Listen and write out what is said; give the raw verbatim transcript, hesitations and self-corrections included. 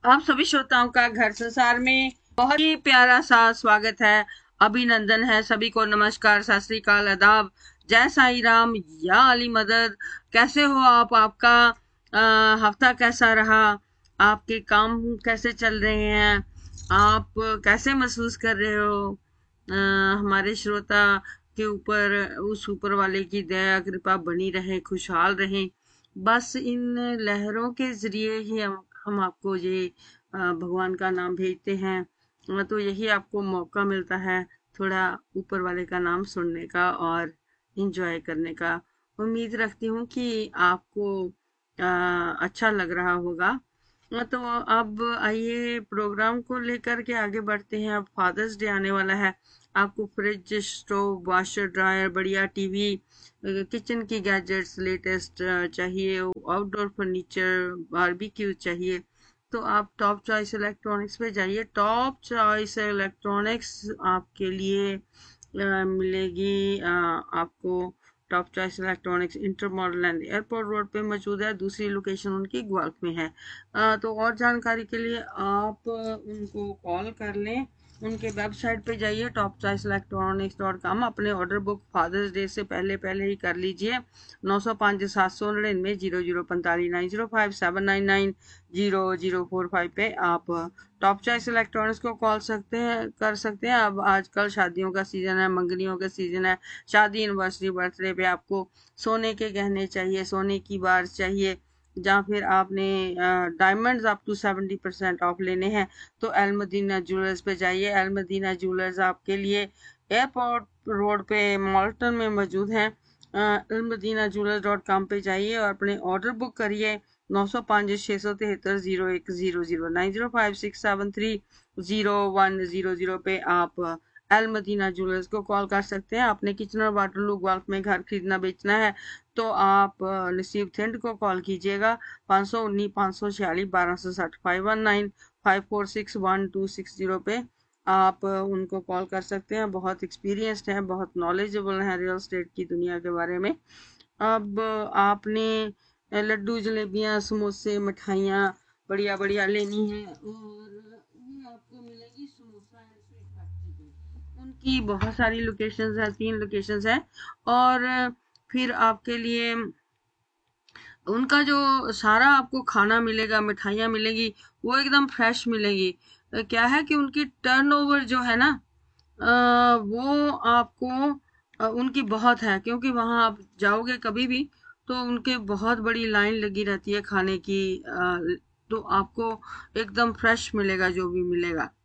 आप सभी श्रोताओं का घर संसार में बहुत ही प्यारा सा स्वागत है, अभिनंदन है। सभी को नमस्कार, सत श्री अकाल, आदाब, जय साईं राम, या अली मदद। कैसे हो आप? आपका अ, हफ्ता कैसा रहा? आपके काम कैसे चल रहे हैं? आप कैसे महसूस कर रहे हो? अ, हमारे श्रोता के ऊपर उस ऊपर वाले की दया कृपा बनी रहे, खुशहाल रहे। बस इन लहरों के जरिए ही हम हम आपको ये अ, भगवान का नाम भेजते हैं। अ, तो यही आपको मौका मिलता है थोड़ा ऊपर वाले का नाम सुनने का और इंजॉय करने का। उम्मीद रखती हूँ कि आपको अ, अच्छा लग रहा होगा। अ, तो अब आइए प्रोग्राम को लेकर के आगे बढ़ते हैं। अब फादर्स डे आने वाला है। आपको फ्रिज, स्टोव, वॉशर, ड्रायर, बढ़िया टीवी, किचन की गैजेट्स लेटेस्ट चाहिए, आउटडोर फर्नीचर, बारबेक्यू चाहिए, तो आप टॉप चॉइस इलेक्ट्रॉनिक्स पे जाइए। टॉप चॉइस इलेक्ट्रॉनिक्स आपके लिए अ, मिलेगी। अ, आपको top choice electronics inter model and airport road पे मौजूद है। दूसरी लोकेशन उनकी ग्वाल्क में है। अ, तो और जानकारी के लिए आप उनको कॉल कर लें। उनके वेबसाइट पे जाइए top choice electronics dot com. अपने ऑर्डर बुक फादर्स डे से पहले पहले ही कर लीजिए। नौ सौ पाँच सात सौ नड़िनवे जीरो जीरो पैंतालीस nine zero five seven nine nine zero zero four five पे आप टॉप चॉइस इलेक्ट्रॉनिक्स को कॉल सकते हैं कर सकते हैं। अब आजकल शादियों का सीजन है, मंगनियों का सीजन है। शादी, एनिवर्सरी, बर्थडे पे आपको सोने के गहने चाहिए, सोने की बार चाहिए, या फिर आपने diamonds up to seventy percent of लेने हैं, तो एल मदीना ज्वेलर्स पे जाइए। एल मदीना ज्वेलर्स आपके लिए एयरपोर्ट रोड पे मॉल्टन में मौजूद है। L Medina jewellers dot com पे जाइए और अपने ऑर्डर बुक करिए। नौ सौ पाँच छः सौ तिहत्तर जीरो एक zero zero nine zero five six seven three zero one zero zero पे आप एल मदीना ज्वेलर्स को कॉल कर सकते हैं। आपने किचन और वाटरलू ग्वाल्क में घर खरीदना बेचना है तो आप अ, नसीब थिंड को कॉल कीजिएगा। पाँच सौ उन्नीस पाँच सौ छियालीस बारह सौ साठ five one nine five four six one two six zero पे आप अ, उनको कॉल कर सकते हैं। बहुत एक्सपीरियंस्ड हैं, बहुत नॉलेजेबल हैं रियल एस्टेट की दुनिया के बारे में। अब आपने लड्डू, जलेबियाँ, समोसे, मिठाइयाँ बढ़िया बढ़िया लेनी है, और ये आपको मिलेगी समोसा एंड स्वीट फैक्ट्री पे। उनकी बहुत सारी लोकेशंस हैं, तीन लोकेशंस हैं। और फिर आपके लिए उनका जो सारा आपको खाना मिलेगा, मिठाइयाँ मिलेगी, वो एकदम फ्रेश मिलेगी। अ, क्या है कि उनकी टर्नओवर जो है ना, अ, वो आपको अ, उनकी बहुत है, क्योंकि वहाँ आप जाओगे कभी भी तो उनके बहुत बड़ी लाइन लगी रहती है खाने की। अ, तो आपको एकदम फ्रेश मिलेगा जो भी मिलेगा।